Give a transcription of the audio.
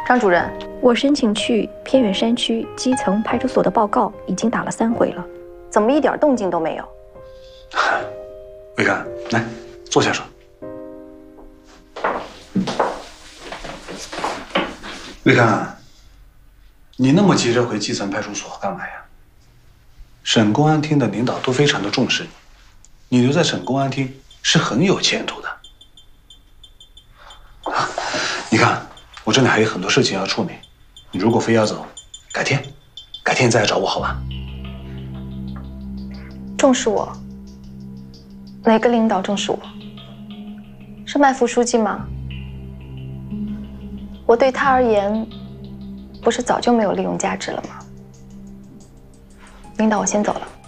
张主任， 我申请去偏远山区基层派出所的报告已经打了3回了， 怎么一点动静都没有？ 魏干，来坐下说。魏干，你那么急着回基层派出所干嘛呀？省公安厅的领导都非常的重视你，你留在省公安厅是很有前途的。啊，你看，我这里还有很多事情要处理，你如果非要走，改天你再来找我，好吧？ 重视我？哪个领导重视我？是麦副书记吗？我对他而言，不是早就没有利用价值了吗？领导，我先走了。